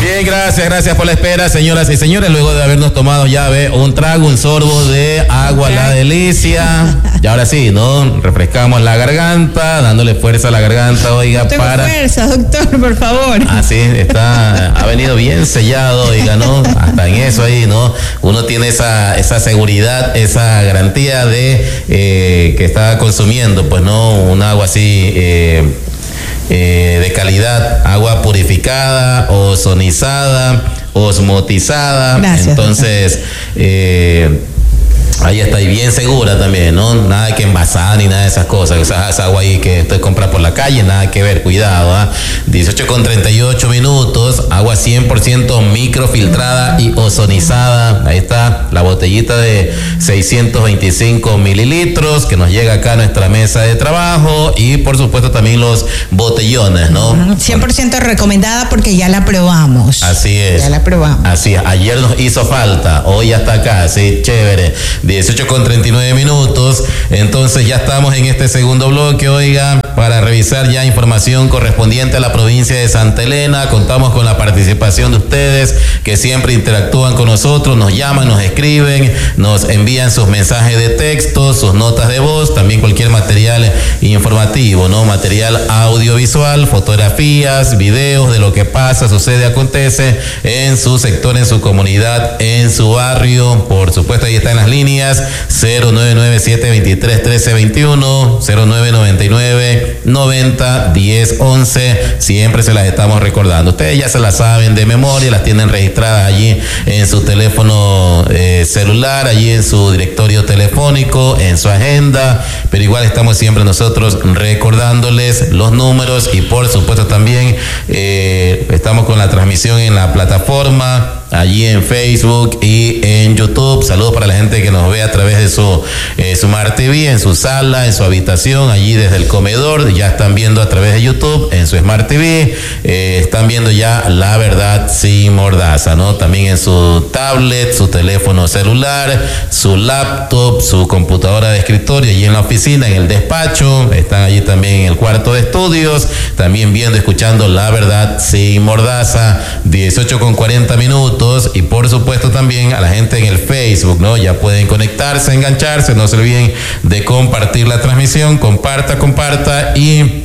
Bien, gracias por la espera, señoras y señores. Luego de habernos tomado ya un trago, un sorbo de agua, la delicia. Y ahora sí, ¿no? Refrescamos la garganta, dándole fuerza a la garganta, oiga, tengo fuerza, doctor, por favor. Así ha venido bien sellado, oiga, ¿no? Hasta en eso ahí, ¿no? Uno tiene esa seguridad, esa garantía de que está consumiendo, pues, ¿no? Un agua así de calidad, agua purificada, ozonizada, osmotizada. Gracias, entonces ahí está, y bien segura también, ¿no? Nada que envasar ni nada de esas cosas. Esa agua ahí que usted compra por la calle, nada que ver, cuidado, 18:38, agua 100% microfiltrada y ozonizada. Ahí está la botellita de 625 mililitros que nos llega acá a nuestra mesa de trabajo, y por supuesto también los botellones, ¿no? 100% recomendada porque ya la probamos. Así es. Ya la probamos. Así es. Ayer nos hizo falta, hoy ya está acá, sí, chévere. 18:39. Entonces ya estamos en este segundo bloque, oiga, para revisar ya información correspondiente a la provincia de Santa Elena. Contamos con la participación de ustedes que siempre interactúan con nosotros, nos llaman, nos escriben, nos envían sus mensajes de texto, sus notas de voz, también cualquier material informativo, ¿no? Material audiovisual, fotografías, videos de lo que pasa, sucede, acontece en su sector, en su comunidad, en su barrio. Por supuesto, ahí están las líneas 0997-231321, 0999-90-1011. Siempre se las estamos recordando. Ustedes ya se las saben de memoria, las tienen registradas allí en su teléfono celular, allí en su directorio telefónico, en su agenda, pero igual estamos siempre nosotros recordándoles los números, y por supuesto también estamos con la transmisión en la plataforma, allí en Facebook y en YouTube. Saludos para la gente que nos ve a través de su Smart TV, en su sala, en su habitación, allí desde el comedor. Ya están viendo a través de YouTube, en su Smart TV. Están viendo ya La Verdad Sin Mordaza, ¿no? También en su tablet, su teléfono celular, su laptop, su computadora de escritorio, allí en la oficina, en el despacho. Están allí también en el cuarto de estudios, también viendo, escuchando La Verdad Sin Mordaza. 18:40. Y por supuesto también a la gente en el Facebook, ¿no? Ya pueden conectarse, engancharse, no se olviden de compartir la transmisión, comparta, y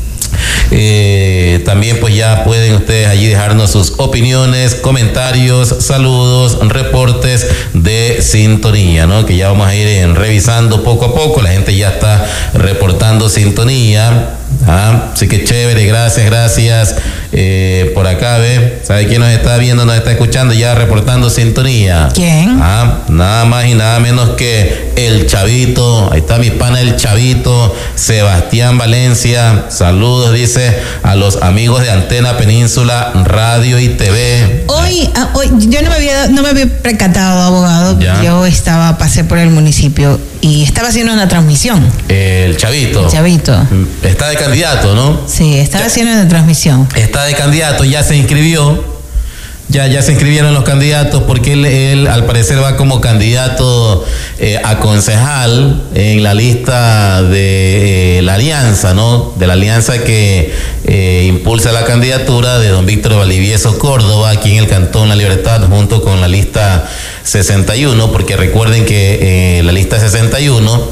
también pues ya pueden ustedes allí dejarnos sus opiniones, comentarios, saludos, reportes de sintonía, ¿no? Que ya vamos a ir revisando poco a poco. La gente ya está reportando sintonía. Así que chévere, gracias. Por acá, ¿sabe quién nos está viendo, nos está escuchando, ya reportando sintonía? ¿Quién? Nada más y nada menos que el Chavito. Ahí está mi pana el Chavito, Sebastián Valencia. Saludos, dice, a los amigos de Antena Península Radio y TV. Hoy yo no me había percatado, abogado. ¿Ya? Yo pasé por el municipio y estaba haciendo una transmisión. El Chavito. Está de candidato, ¿no? Sí, estaba haciendo una transmisión. Está de candidato, ya se inscribió. Ya se inscribieron los candidatos, porque él al parecer va como candidato a concejal en la lista de la alianza, ¿no? De la alianza que impulsa la candidatura de don Víctor Valdivieso Córdoba aquí en el Cantón La Libertad, junto con la lista 61, porque recuerden que la lista 61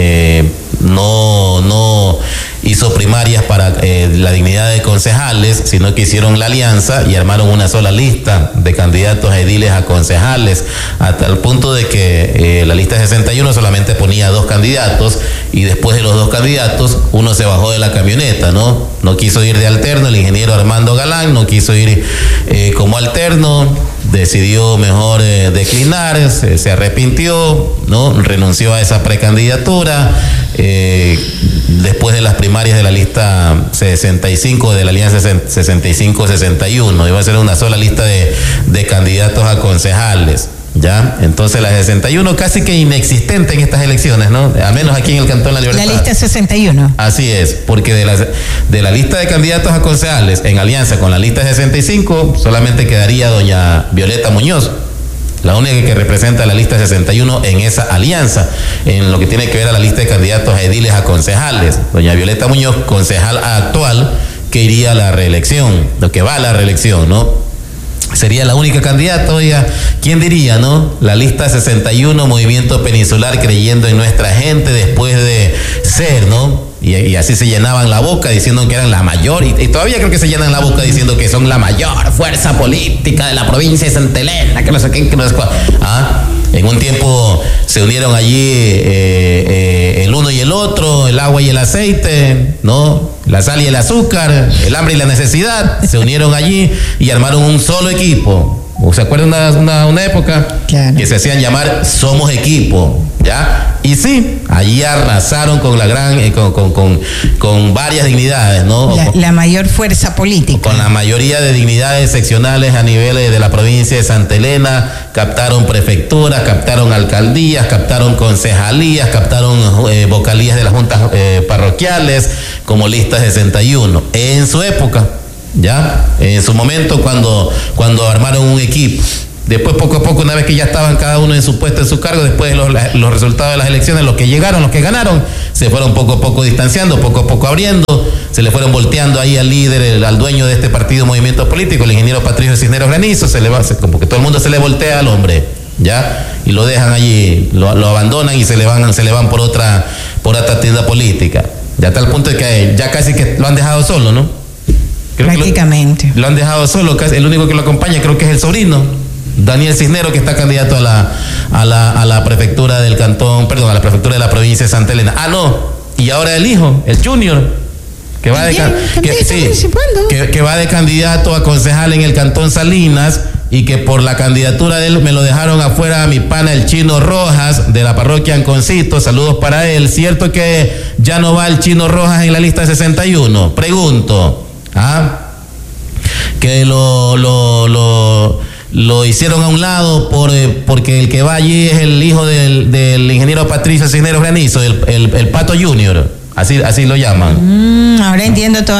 no hizo primarias para la dignidad de concejales, sino que hicieron la alianza y armaron una sola lista de candidatos a ediles a concejales, hasta el punto de que la lista 61 solamente ponía 2 candidatos, y después de los 2 candidatos uno se bajó de la camioneta, ¿no? No quiso ir de alterno, el ingeniero Armando Galán no quiso ir como alterno, decidió mejor declinar, se arrepintió, ¿no? Renunció a esa precandidatura. Después de las primarias de la lista 65, de la alianza 65-61, iba a ser una sola lista de candidatos a concejales. ¿Ya? Entonces la 61 casi que inexistente en estas elecciones, ¿no? Al menos aquí en el Cantón La Libertad. La lista 61. Así es, porque de la lista de candidatos a concejales en alianza con la lista 65 solamente quedaría doña Violeta Muñoz, la única que representa la lista 61 en esa alianza, en lo que tiene que ver a la lista de candidatos a ediles a concejales. Doña Violeta Muñoz, concejal actual, que iría a la reelección, lo que va a la reelección, ¿no? Sería la única candidata, oiga, ¿quién diría, no? La lista 61, Movimiento Peninsular, creyendo en nuestra gente después de ser, ¿no? Y así se llenaban la boca diciendo que eran la mayor, y todavía creo que se llenan la boca diciendo que son la mayor fuerza política de la provincia de Santa Elena, que no sé qué, que no sé cuál. En un tiempo se unieron allí el uno y el otro, el agua y el aceite, ¿no? La sal y el azúcar, el hambre y la necesidad, se unieron allí y armaron un solo equipo. ¿Se acuerdan una época? Claro. Que se hacían llamar Somos Equipo, ¿ya? Y sí, allí arrasaron con la gran, con varias dignidades, ¿no? La mayor fuerza política. Con la mayoría de dignidades seccionales a nivel de la provincia de Santa Elena, captaron prefecturas, captaron alcaldías, captaron concejalías, captaron vocalías de las juntas parroquiales, como lista 61. En su época, ¿ya? En su momento cuando armaron un equipo. Después poco a poco, una vez que ya estaban cada uno en su puesto, en su cargo, después de los resultados de las elecciones, los que llegaron, los que ganaron, se fueron poco a poco distanciando, poco a poco abriendo, se le fueron volteando ahí al líder, al dueño de este partido movimiento político, el ingeniero Patricio Cisneros Granizo, como que todo el mundo se le voltea al hombre, ¿ya? Y lo dejan allí, lo abandonan y se le van por otra tienda política. Ya está al punto de que ya casi que lo han dejado solo, ¿no? Prácticamente. Lo han dejado solo, el único que lo acompaña creo que es el sobrino, Daniel Cisneros, que está candidato a la prefectura del cantón, perdón, a la prefectura de la provincia de Santa Elena. No, y ahora el hijo, el Junior, que va que va de candidato a concejal en el cantón Salinas, y que por la candidatura de él me lo dejaron afuera a mi pana el Chino Rojas de la parroquia Anconcito. Saludos para él. ¿Cierto que ya no va el Chino Rojas en la lista 61? Pregunto. Que lo hicieron a un lado porque el que va allí es el hijo del ingeniero Patricio Cisneros Granizo, el Pato Junior, así lo llaman. Ahora entiendo todos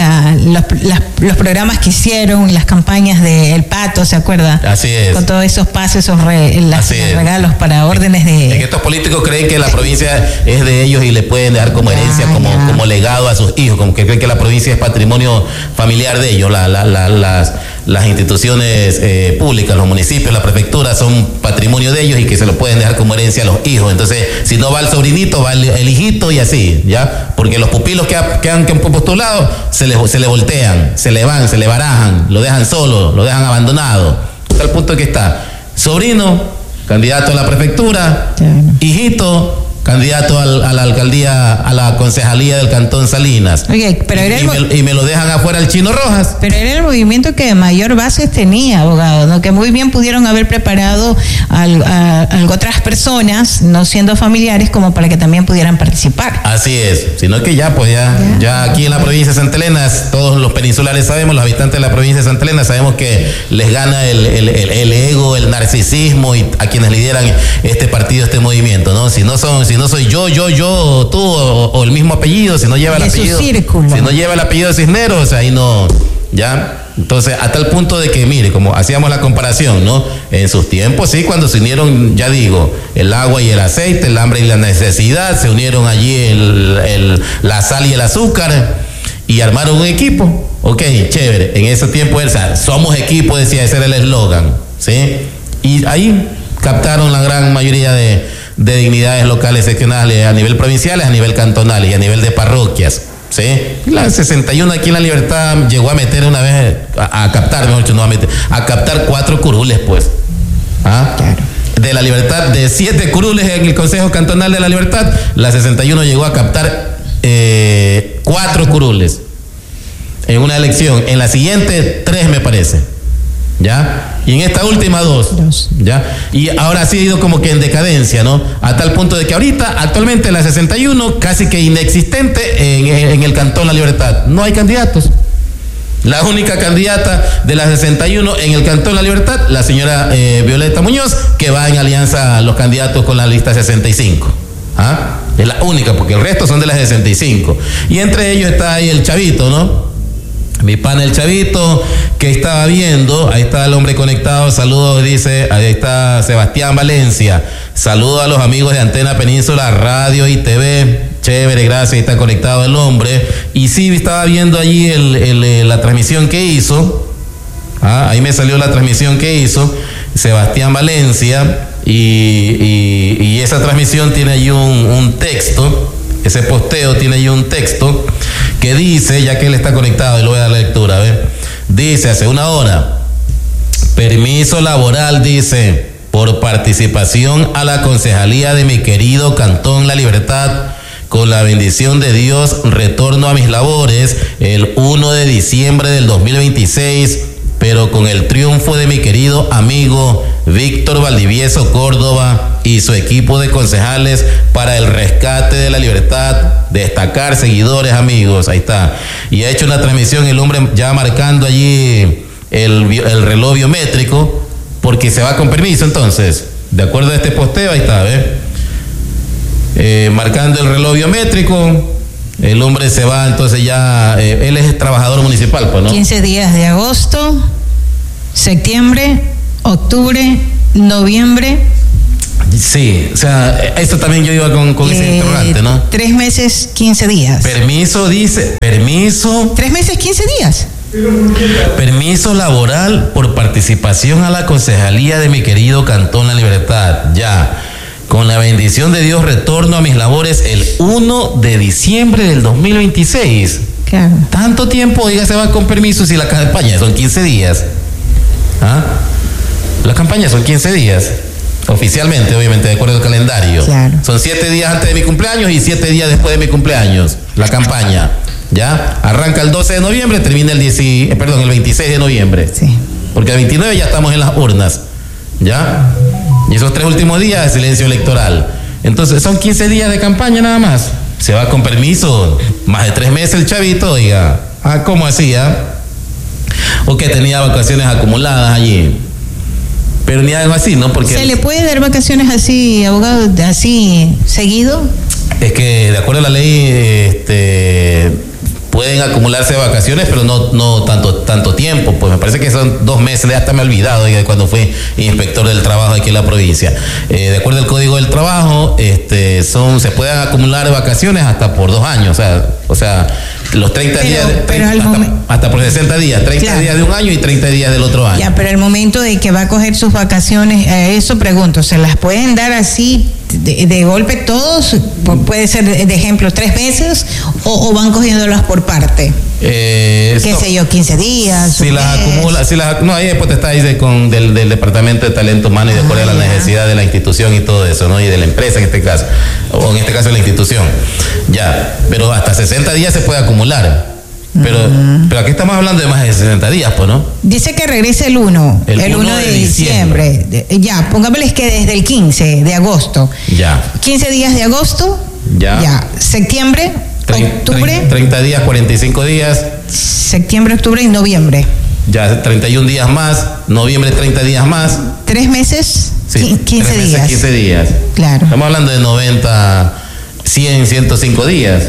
los programas que hicieron, las campañas del Pato, ¿se acuerda? Así es. Con todos esos pasos, esos regalos para órdenes de... Es que estos políticos creen que la provincia es de ellos y le pueden dejar como herencia, como legado a sus hijos, como que creen que la provincia es patrimonio familiar de ellos, las instituciones públicas, los municipios, la prefectura son patrimonio de ellos y que se lo pueden dejar como herencia a los hijos. Entonces, si no va el sobrinito, va el hijito y así, ¿ya? Porque los pupilos que han postulado se le voltean, se le van, se le barajan, lo dejan solo, lo dejan abandonado. Hasta el punto que está sobrino, candidato a la prefectura, hijito, candidato a la alcaldía, a la concejalía del cantón Salinas. Oye, pero y me lo dejan afuera el Chino Rojas. Pero era el movimiento que mayor bases tenía, abogado, ¿no? Que muy bien pudieron haber preparado a otras personas, no siendo familiares, como para que también pudieran participar. Así es, sino que ya aquí en la provincia de Santa Elena, todos los peninsulares sabemos, los habitantes de la provincia de Santa Elena sabemos que les gana el ego, el narcisismo y a quienes lideran este partido, este movimiento, ¿no? Si no soy yo, tú, o el mismo apellido, si no lleva el apellido, si no lleva el apellido de Cisneros, ahí no, ¿ya? Entonces, a tal punto de que, mire, como hacíamos la comparación, ¿no? En sus tiempos, sí, cuando se unieron, ya digo, el agua y el aceite, el hambre y la necesidad, se unieron allí la sal y el azúcar y armaron un equipo. Ok, chévere. En ese tiempo, somos equipo, decía, ese era el eslogan, ¿sí? Y ahí captaron la gran mayoría de dignidades locales, seccionales, a nivel provinciales, a nivel cantonal y a nivel de parroquias, ¿sí? La 61 aquí en La Libertad llegó a meter una vez, a captar 4 curules, pues. Claro. De La Libertad, de 7 curules en el Consejo Cantonal de La Libertad, la 61 llegó a captar 4 curules en una elección. En la siguiente, 3 me parece, ¿ya? Y en esta última 2, ¿ya? Y ahora sí ha ido como que en decadencia, ¿no? A tal punto de que ahorita, actualmente la 61, casi que inexistente en el Cantón La Libertad. No hay candidatos. La única candidata de la 61 en el Cantón La Libertad, la señora Violeta Muñoz, que va en alianza a los candidatos con la lista 65. Es la única, porque el resto son de la 65. Y entre ellos está ahí el Chavito, ¿no? Mi pana el Chavito, que estaba viendo, ahí está el hombre conectado, saludos, dice, ahí está Sebastián Valencia, saludos a los amigos de Antena Península Radio y TV, chévere, gracias, ahí está conectado el hombre, y sí, estaba viendo allí la transmisión que hizo, hay ahí me salió la transmisión que hizo Sebastián Valencia, y esa transmisión tiene allí un texto, ese posteo tiene allí un texto que dice, ya que él está conectado, y lo voy a dar lectura, a ver, dice, hace una hora, permiso laboral, dice, por participación a la concejalía de mi querido Cantón La Libertad, con la bendición de Dios, retorno a mis labores el 1 de diciembre del 2026, pero con el triunfo de mi querido amigo Víctor Valdivieso Córdoba y su equipo de concejales para el rescate de la libertad. Destacar, seguidores, amigos, ahí está. Y ha hecho una transmisión el hombre ya marcando allí el reloj biométrico, porque se va con permiso. Entonces, de acuerdo a este posteo, ahí está, marcando el reloj biométrico. El hombre se va, entonces ya, él es trabajador municipal, pues, ¿no? 15 días de agosto, septiembre, octubre, noviembre. Sí, o sea, esto también yo iba con ese interrogante, ¿no? 3 meses, 15 días. Permiso, dice, permiso. 3 meses, 15 días. Permiso laboral por participación a la concejalía de mi querido Cantón La Libertad, ya. Con la bendición de Dios, retorno a mis labores el 1 de diciembre del 2026. Claro. Tanto tiempo, oiga, se va con permiso si la campaña son 15 días. ¿Ah? La campaña son 15 días. Oficialmente, obviamente, de acuerdo al calendario. Claro. Son 7 días antes de mi cumpleaños y 7 días después de mi cumpleaños. La campaña. ¿Ya? Arranca el 12 de noviembre, termina el 26 de noviembre. Sí. Porque el 29 ya estamos en las urnas. ¿Ya? Y esos 3 últimos días de silencio electoral. Entonces son 15 días de campaña nada más. Se va con permiso, más de 3 meses el chavito, oiga. Ah, ¿cómo hacía? O que tenía vacaciones acumuladas allí. Pero ni algo así, ¿no? Porque ¿se le puede dar vacaciones así, abogado, así seguido? Es que de acuerdo a la ley, pueden acumularse vacaciones, pero no tanto tiempo. Pues me parece que son 2 meses, hasta me he olvidado de cuando fui inspector del trabajo aquí en la provincia. De acuerdo al Código del Trabajo, se pueden acumular vacaciones hasta por 2 años, o sea, los 30 días, hasta por 60 días, 30 claro. días de un año y 30 días del otro año. Ya, pero el momento de que va a coger sus vacaciones, eso pregunto, ¿se las pueden dar así de golpe todos? Puede ser, de ejemplo, 3 meses o van cogiéndolas por parte. ¿Qué sé yo, 15 días? Si las acumula, no, ahí después te está dice del Departamento de Talento Humano y de acuerdo a la necesidad de la institución y todo eso, ¿no? Y de la empresa en este caso, o en este caso la institución. Ya, pero hasta 60 días se puede acumular. Pero aquí estamos hablando de más de 60 días, pues, ¿no? Dice que regrese el 1 de diciembre. Ya, pongámosles que desde el 15 de agosto. Ya. 15 días de agosto. Ya. Septiembre, octubre. 30 días, 45 días. Septiembre, octubre y noviembre. Ya, 31 días más. Noviembre, 30 días más. 3 meses, sí, 15 3 meses, días. 15 días. Claro. Estamos hablando de 90, 100, 105 días.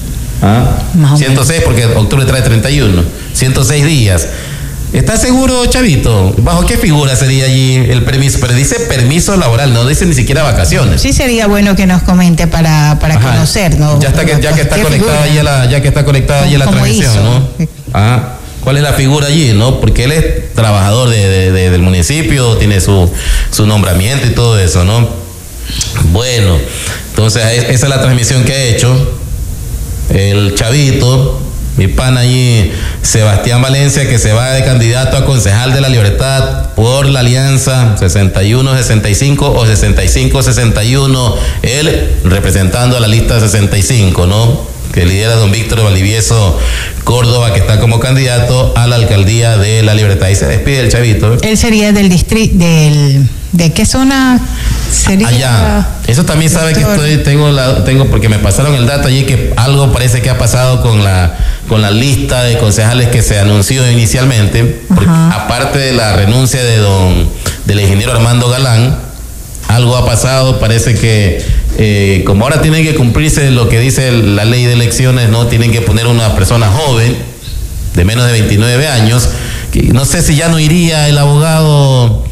106 porque octubre trae 31. 106 días. ¿Estás seguro, chavito? ¿Bajo qué figura sería allí el permiso? Pero dice permiso laboral, no dice ni siquiera vacaciones. Sí, sería bueno que nos comente para conocer, ¿no? Ya que está conectada allí la transmisión, ¿no? ¿Cuál es la figura allí, no? Porque él es trabajador del municipio, tiene su nombramiento y todo eso, ¿no? Bueno, entonces esa es la transmisión que ha hecho el chavito, mi pana allí, Sebastián Valencia, que se va de candidato a concejal de La Libertad por la alianza 61-65 o 65-61, él representando a la lista 65, ¿no? Que lidera don Víctor Valdivieso Córdoba, que está como candidato a la alcaldía de La Libertad. Y se despide el chavito. Él sería del distrito, ¿de qué zona sería? Allá. Eso también sabe que tengo porque me pasaron el dato allí que algo parece que ha pasado con la lista de concejales que se anunció inicialmente, porque aparte de la renuncia del ingeniero Armando Galán, algo ha pasado, parece que como ahora tienen que cumplirse lo que dice la ley de elecciones, no tienen que poner una persona joven de menos de 29 años, que no sé si ya no iría el abogado.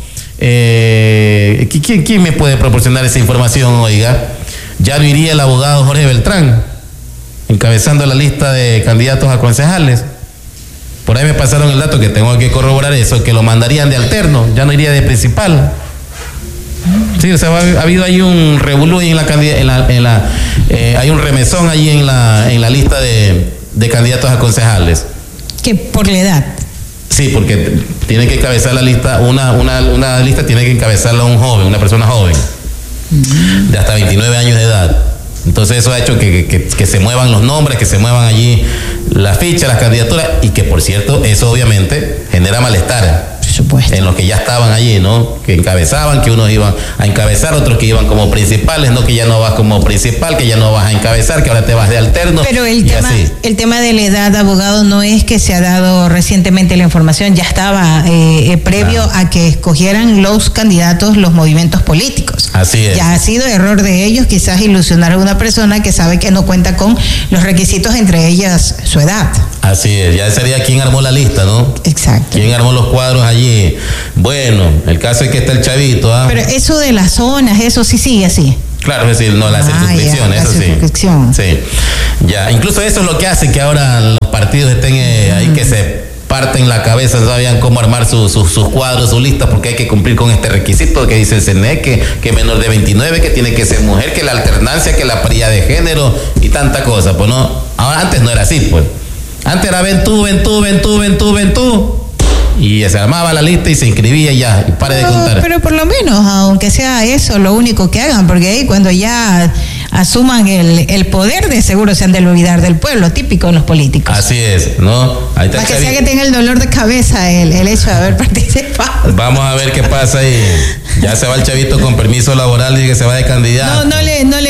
¿Quién me puede proporcionar esa información, oiga? Ya no iría el abogado Jorge Beltrán encabezando la lista de candidatos a concejales. Por ahí me pasaron el dato que tengo que corroborar eso, que lo mandarían de alterno, ya no iría de principal. Sí, o sea, ha habido ahí un revolú en hay un remesón ahí en la lista de candidatos a concejales. Que por la edad. Sí, porque tiene que encabezar la lista, una lista tiene que encabezarla un joven, una persona joven, de hasta 29 años de edad. Entonces eso ha hecho que se muevan los nombres, que se muevan allí las fichas, las candidaturas, y que por cierto, eso obviamente genera malestar. Supuesto. En los que ya estaban allí, ¿no? Que encabezaban, que unos iban a encabezar, otros que iban como principales, no que ya no vas como principal, que ya no vas a encabezar, que ahora te vas de alterno. Pero el tema de la edad, abogado, no es que se ha dado recientemente la información, ya estaba previo a que escogieran los candidatos, los movimientos políticos. Así es. Ya ha sido error de ellos quizás ilusionar a una persona que sabe que no cuenta con los requisitos, entre ellas su edad. Así es, ya sería quien armó la lista, ¿no? Exacto. ¿Quién armó los cuadros allí? Bueno, el caso es que está el chavito, ¿ah? Pero eso de las zonas, eso sí sigue así. Claro, es decir, no, la circunscripción, eso circunscripción. Sí. Ya, incluso eso es lo que hace que ahora los partidos estén ahí, que se parten la cabeza, no sabían cómo armar sus cuadros, sus listas, porque hay que cumplir con este requisito que dice el CNE, que menor de 29, que tiene que ser mujer, que la alternancia, que la paridad de género y tanta cosa, pues no. Ahora antes no era así, pues. Antes era ven tú. Y se armaba la lista y se inscribía y ya, y pare de contar. Pero por lo menos, aunque sea eso, lo único que hagan, porque ahí cuando ya asuman el poder, de seguro se han de olvidar del pueblo, típico de los políticos. Así es, ¿no? Ahí está. Para que sea que tenga el dolor de cabeza el hecho de haber participado. Vamos a ver qué pasa ahí. Ya se va el chavito con permiso laboral y que se va de candidato. No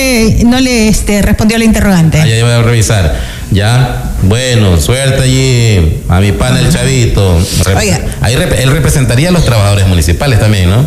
le respondió la interrogante. Ya voy a revisar. Ya, bueno, suerte allí a mi pana el chavito. Oiga. Ahí él representaría a los trabajadores municipales también, ¿no?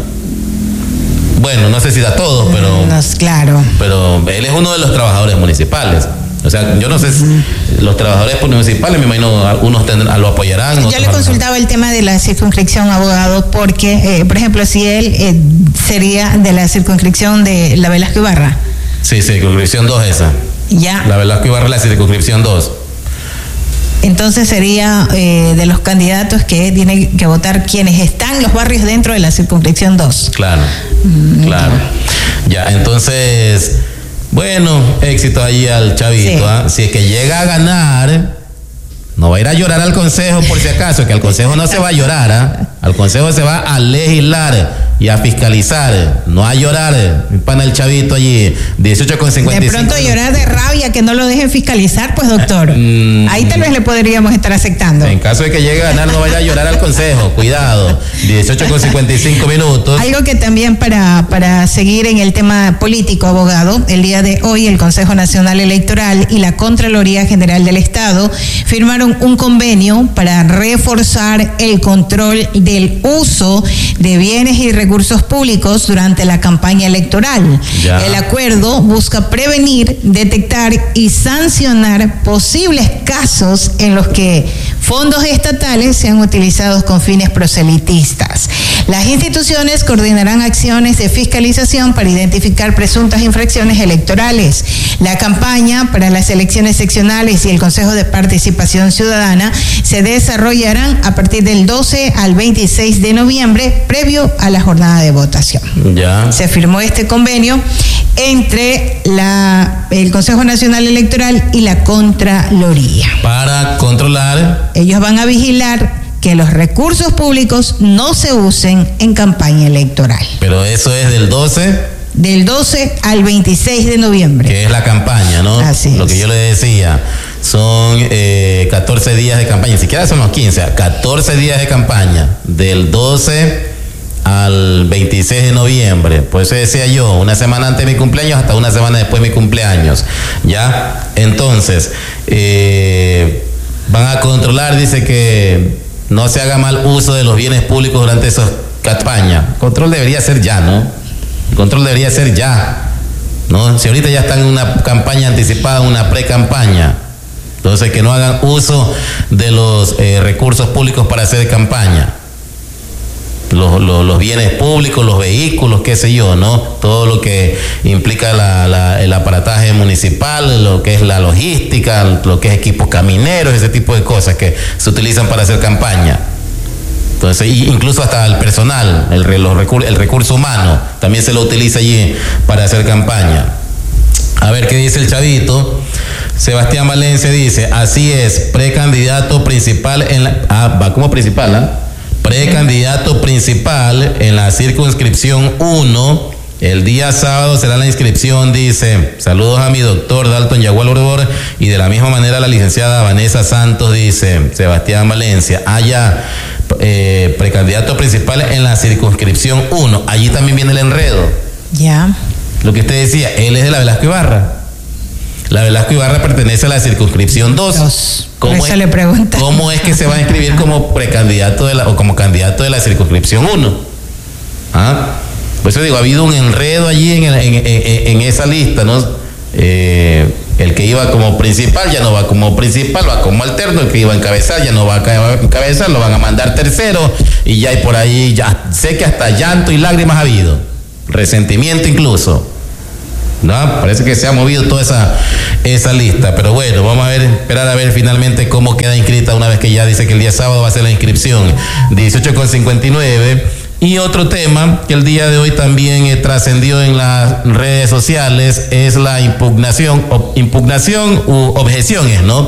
Bueno, no sé si da todos, pero... No, claro. Pero él es uno de los trabajadores municipales. O sea, yo no sé si los trabajadores municipales, me imagino, algunos lo apoyarán. Yo le consultaba el tema de la circunscripción, abogado, porque, por ejemplo, si él sería de la circunscripción de la Velasco Ibarra. Sí, circunscripción 2 esa. Ya. La Velasco Ibarra, la circunscripción 2. Entonces sería de los candidatos que tienen que votar quienes están los barrios dentro de la circunscripción 2. Claro, claro. Ya, entonces, bueno, éxito allí al chavito. Sí. Si es que llega a ganar, no va a ir a llorar al consejo por si acaso, que al consejo no se va a llorar, al consejo se va a legislar y a fiscalizar, no a llorar. Mi pana el chavito allí, 18,55. De pronto llorar de rabia que no lo dejen fiscalizar, pues doctor, ahí tal vez le podríamos estar aceptando. En caso de que llegue a ganar, no vaya a llorar al consejo, cuidado. 18,55 minutos. Algo que también para seguir en el tema político, abogado, el día de hoy el Consejo Nacional Electoral y la Contraloría General del Estado firmaron un convenio para reforzar el control del uso de bienes y recursos públicos durante la campaña electoral. Ya. El acuerdo busca prevenir, detectar y sancionar posibles casos en los que fondos estatales sean utilizados con fines proselitistas. Las instituciones coordinarán acciones de fiscalización para identificar presuntas infracciones electorales. La campaña para las elecciones seccionales y el Consejo de Participación Ciudadana se desarrollarán a partir del 12 al 26 de noviembre, previo a la jornada de votación. Ya. Se firmó este convenio entre el Consejo Nacional Electoral y la Contraloría. Para controlar. Ellos van a vigilar que los recursos públicos no se usen en campaña electoral. Pero eso es del 12. Del 12 al 26 de noviembre. Que es la campaña, ¿no? Así es. Lo que yo le decía, son 14 días de campaña, ni siquiera son los 15, 14 días de campaña, del 12 al 26 de noviembre. Por eso decía yo, una semana antes de mi cumpleaños hasta una semana después de mi cumpleaños. ¿Ya? Entonces, van a controlar, dice que no se haga mal uso de los bienes públicos durante esas campañas. Control debería ser ya, ¿no? El control debería ser ya, ¿no? Si ahorita ya están en una campaña anticipada, una pre-campaña, entonces que no hagan uso de los recursos públicos para hacer campaña. los bienes públicos, los vehículos, qué sé yo, ¿no? Todo lo que implica el aparataje municipal, lo que es la logística, lo que es equipos camineros, ese tipo de cosas que se utilizan para hacer campaña. Entonces, incluso hasta el personal, el recurso humano, también se lo utiliza allí para hacer campaña. A ver qué dice el chavito. Sebastián Valencia dice, así es, precandidato principal en la... va como principal, ¿ah? Precandidato principal en la circunscripción 1. El día sábado será la inscripción, dice. Saludos a mi doctor Dalton Yagual Urbor y de la misma manera la licenciada Vanessa Santos, dice Sebastián Valencia. Allá, precandidato principal en la circunscripción 1. Allí también viene el enredo. Ya. Lo que usted decía, él es de la Velasco Ibarra. La Velasco Ibarra pertenece a la circunscripción 2. ¿Cómo es que se va a inscribir como precandidato o como candidato de la circunscripción 1? Por eso digo, ha habido un enredo allí en esa lista, ¿no? El que iba como principal ya no va como principal, va como alterno. El que iba a encabezar ya no va a encabezar, lo van a mandar tercero. Y ya hay por ahí, ya sé que hasta llanto y lágrimas ha habido. Resentimiento incluso. ¿No? Parece que se ha movido toda esa lista, pero bueno, vamos a esperar a ver finalmente cómo queda inscrita una vez que ya dice que el día sábado va a ser la inscripción, 18:59. Y otro tema que el día de hoy también trascendió en las redes sociales es la impugnación u objeciones, ¿no?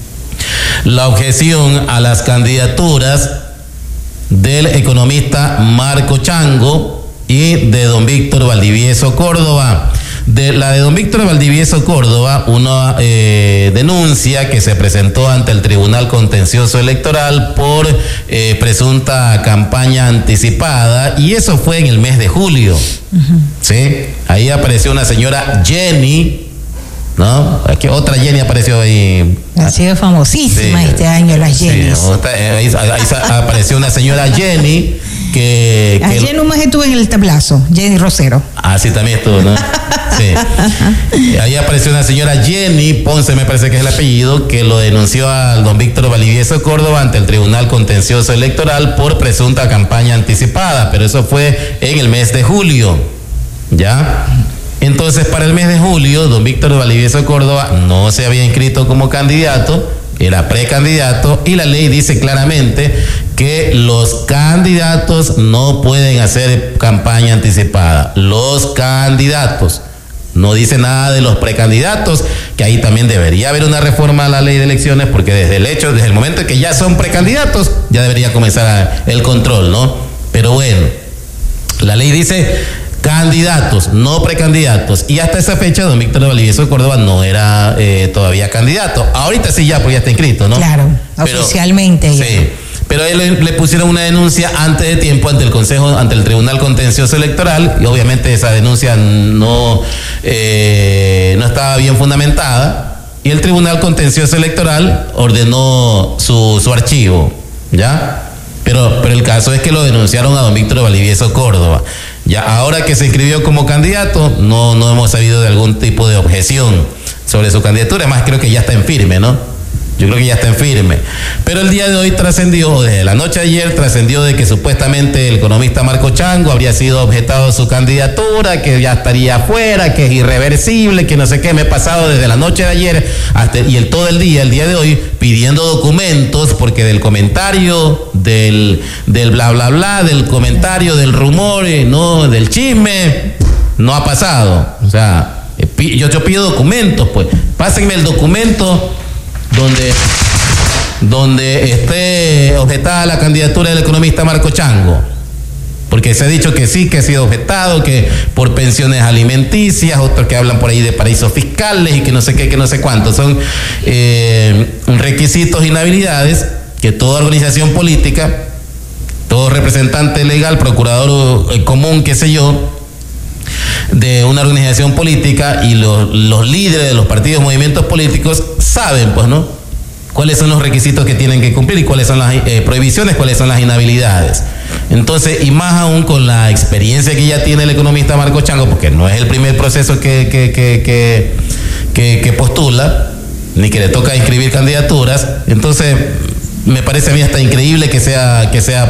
La objeción a las candidaturas del economista Marco Chango y de don Víctor Valdivieso Córdoba. De la de don Víctor Valdivieso Córdoba, una denuncia que se presentó ante el Tribunal Contencioso Electoral por presunta campaña anticipada, y eso fue en el mes de julio. Uh-huh. ¿Sí? Ahí apareció una señora Jenny, ¿no? Aquí otra Jenny apareció ahí. Ha sido famosísima este año las Jennys. Ahí apareció una señora Jenny que ayer nomás estuvo en el tablazo, Jenny Rosero. Sí, también estuvo, ¿no? Sí. Ahí apareció una señora Jenny Ponce, me parece que es el apellido, que lo denunció al don Víctor Valdivieso Córdoba ante el Tribunal Contencioso Electoral por presunta campaña anticipada, pero eso fue en el mes de julio, ¿ya? Entonces, para el mes de julio, don Víctor Valdivieso Córdoba no se había inscrito como candidato, era precandidato, y la ley dice claramente que los candidatos no pueden hacer campaña anticipada. Los candidatos. No dice nada de los precandidatos, que ahí también debería haber una reforma a la ley de elecciones, porque desde el momento en que ya son precandidatos, ya debería comenzar el control, ¿no? Pero bueno, la ley dice candidatos, no precandidatos, y hasta esa fecha don Víctor Valdivieso Córdoba no era todavía candidato. Ahorita sí ya, pues ya está inscrito, ¿no? Claro, pero, oficialmente ya. Sí. Pero a él le pusieron una denuncia antes de tiempo ante el Tribunal Contencioso Electoral, y obviamente esa denuncia no estaba bien fundamentada, y el Tribunal Contencioso Electoral ordenó su archivo, ¿ya? Pero el caso es que lo denunciaron a don Víctor Valdivieso Córdoba. Ya ahora que se inscribió como candidato, no hemos sabido de algún tipo de objeción sobre su candidatura. Además, creo que ya está en firme, ¿no? Yo creo que ya está en firme. Pero el día de hoy trascendió, desde la noche de ayer, trascendió de que supuestamente el economista Marco Chango habría sido objetado su candidatura, que ya estaría afuera, que es irreversible, que no sé qué. Me he pasado desde la noche de ayer todo el día de hoy, pidiendo documentos, porque del comentario, del bla bla bla, del comentario, del rumor, no, del chisme, no ha pasado. O sea, yo pido documentos, pues. Pásenme el documento donde esté objetada la candidatura del economista Marco Chango, porque se ha dicho que sí, que ha sido objetado, que por pensiones alimenticias, otros que hablan por ahí de paraísos fiscales y que no sé qué, que no sé cuánto. Son requisitos e inhabilidades que toda organización política, todo representante legal, procurador común, qué sé yo, de una organización política, y los líderes de los partidos, movimientos políticos saben, pues, ¿no?, cuáles son los requisitos que tienen que cumplir y cuáles son las prohibiciones, cuáles son las inhabilidades. Entonces, y más aún con la experiencia que ya tiene el economista Marco Chango, porque no es el primer proceso que postula, ni que le toca inscribir candidaturas. Entonces, me parece a mí hasta increíble que sea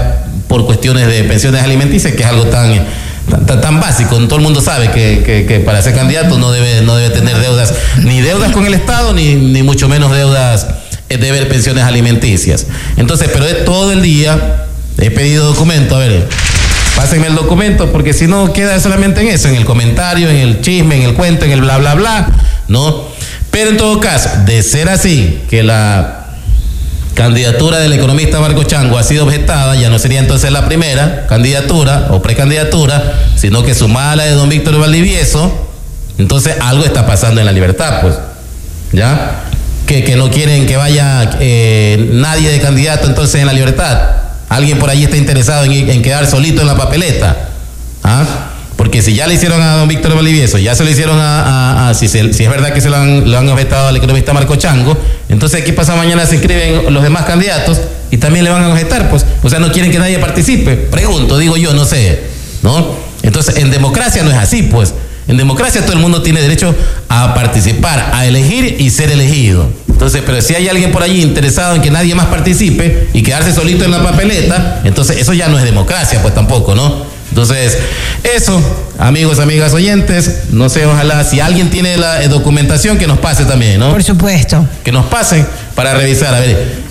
por cuestiones de pensiones alimenticias, que es algo tan básico. Todo el mundo sabe que para ser candidato no debe tener deudas, ni deudas con el Estado, ni mucho menos deudas de ver pensiones alimenticias. Entonces, pero es todo el día, he pedido documento, a ver, pásenme el documento, porque si no queda solamente en eso, en el comentario, en el chisme, en el cuento, en el bla, bla, bla, ¿no? Pero en todo caso, de ser así, que la candidatura del economista Marco Chango ha sido objetada, ya no sería entonces la primera candidatura o precandidatura, sino que sumada a la de don Víctor Valdivieso, entonces algo está pasando en La Libertad, pues, ¿ya? Que no quieren que vaya nadie de candidato entonces en La Libertad. Alguien por allí está interesado en quedar solito en la papeleta, ¿ah? Porque si ya le hicieron a don Víctor Valdivieso, ya se lo hicieron si es verdad que lo han objetado al economista Marco Chango, entonces ¿qué pasa mañana? Se inscriben los demás candidatos y también le van a objetar, pues, o sea, no quieren que nadie participe. Pregunto, digo yo, no sé, ¿no? Entonces, en democracia no es así, pues. En democracia todo el mundo tiene derecho a participar, a elegir y ser elegido. Entonces, pero si hay alguien por allí interesado en que nadie más participe y quedarse solito en la papeleta, entonces eso ya no es democracia, pues tampoco, ¿no? Entonces, eso, amigos, amigas oyentes, no sé, ojalá, si alguien tiene la documentación, que nos pase también, ¿no? Por supuesto. Que nos pasen para revisar, a ver.